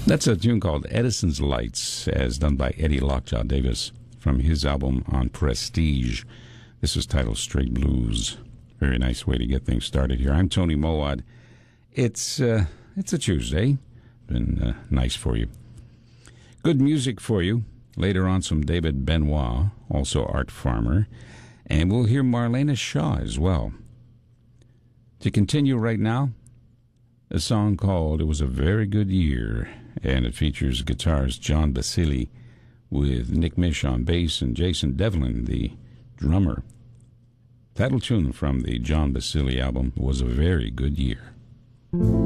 That's a tune called Edison's Lights, as done by Eddie Lockjaw Davis from his album on Prestige. This is titled Straight Blues. Very nice way to get things started here. I'm Tony Mowat. It's a Tuesday. Been nice for you. Good music for you. Later on, some David Benoit, also Art Farmer. And we'll hear Marlena Shaw as well. To continue right now, a song called It Was a Very Good Year, and it features guitarist John Basili with Nick Mish on bass and Jason Devlin, the drummer. Title tune from the John Basili album, Was a Very Good Year.